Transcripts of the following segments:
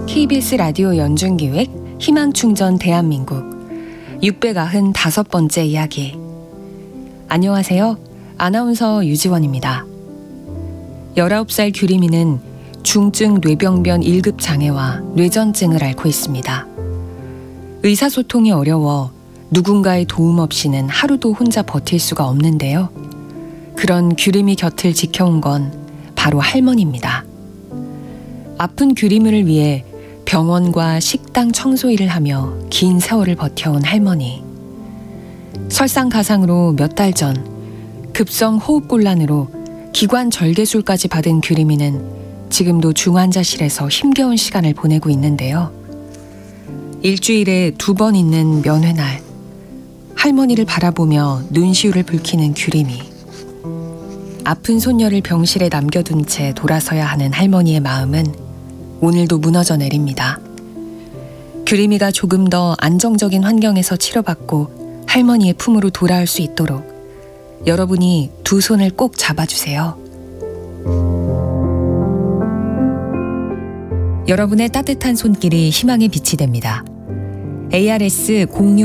KBS 라디오 연중기획 희망충전 대한민국 695번째 이야기. 안녕하세요. 아나운서 유지원입니다. 19살 규림이는 중증 뇌병변 1급 장애와 뇌전증을 앓고 있습니다. 의사소통이 어려워 누군가의 도움 없이는 하루도 혼자 버틸 수가 없는데요. 그런 규림이 곁을 지켜온 건 바로 할머니입니다. 아픈 규림이를 위해 병원과 식당 청소 일을 하며 긴 세월을 버텨온 할머니. 설상가상으로 몇 달 전 급성 호흡곤란으로 기관 절개술까지 받은 규림이는 지금도 중환자실에서 힘겨운 시간을 보내고 있는데요. 일주일에 2번 있는 면회날, 할머니를 바라보며 눈시울을 붉히는 규림이. 아픈 손녀를 병실에 남겨둔 채 돌아서야 하는 할머니의 마음은 오늘도 무너져 내립니다. 규림이가 조금 더 안정적인 환경에서 치료받고 할머니의 품으로 돌아올 수 있도록 여러분이 두 손을 꼭 잡아주세요. 여러분의 따뜻한 손길이 희망의 빛이 됩니다. ARS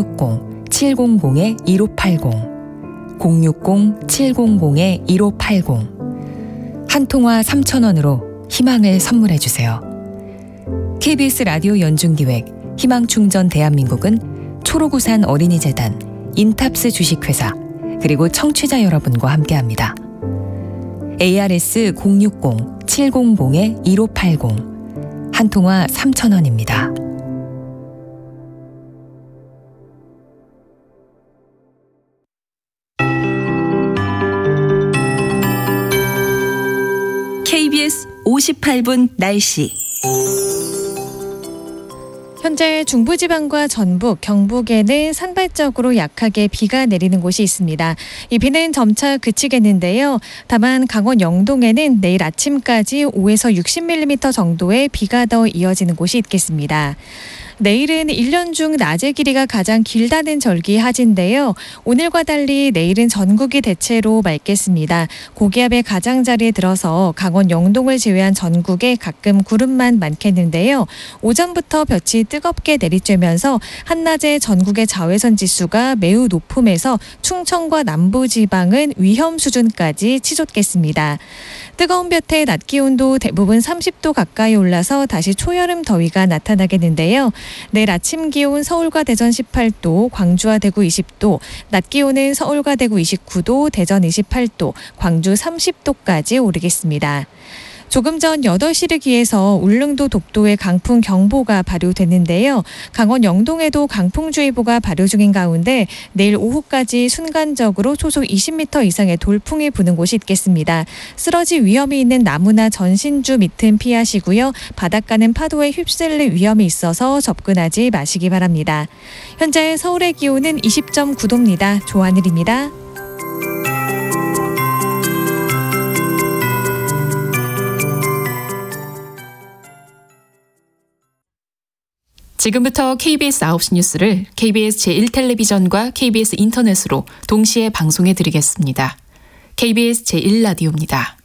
060-700-1580 060-700-1580 한 통화 3,000원으로 희망을 선물해주세요. KBS 라디오 연중기획 희망충전 대한민국은 초록우산 어린이재단, 인탑스 주식회사, 그리고 청취자 여러분과 함께합니다. ARS 060-700-1580 한 통화 3,000원입니다. KBS 58분 날씨. 현재 중부지방과 전북, 경북에는 산발적으로 약하게 비가 내리는 곳이 있습니다. 이 비는 점차 그치겠는데요. 다만 강원 영동에는 내일 아침까지 5에서 60mm 정도의 비가 더 이어지는 곳이 있겠습니다. 내일은 1년 중 낮의 길이가 가장 길다는 절기 하진인데요. 오늘과 달리 내일은 전국이 대체로 맑겠습니다. 고기압의 가장자리에 들어서 강원 영동을 제외한 전국에 가끔 구름만 많겠는데요. 오전부터 볕이 뜨겁게 내리쬐면서 한낮에 전국의 자외선 지수가 매우 높음에서 충청과 남부지방은 위험 수준까지 치솟겠습니다. 뜨거운 볕에 낮 기온도 대부분 30도 가까이 올라서 다시 초여름 더위가 나타나겠는데요. 내일 아침 기온 서울과 대전 18도, 광주와 대구 20도, 낮 기온은 서울과 대구 29도, 대전 28도, 광주 30도까지 오르겠습니다. 조금 전 8시를 기해서 울릉도 독도에 강풍경보가 발효됐는데요. 강원 영동에도 강풍주의보가 발효 중인 가운데 내일 오후까지 순간적으로 초속 20m 이상의 돌풍이 부는 곳이 있겠습니다. 쓰러질 위험이 있는 나무나 전신주 밑은 피하시고요. 바닷가는 파도에 휩쓸릴 위험이 있어서 접근하지 마시기 바랍니다. 현재 서울의 기온은 20.9도입니다. 조하늘입니다. 지금부터 KBS 9시 뉴스를 KBS 제1텔레비전과 KBS 인터넷으로 동시에 방송해 드리겠습니다. KBS 제1라디오입니다.